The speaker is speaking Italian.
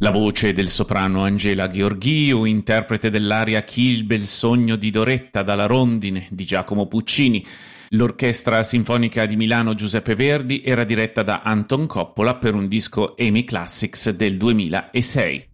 La voce del soprano Angela Gheorghiu, interprete dell'aria Kilbe, il sogno di Doretta dalla Rondine di Giacomo Puccini. L'Orchestra Sinfonica di Milano Giuseppe Verdi era diretta da Anton Coppola per un disco EMI Classics del 2006.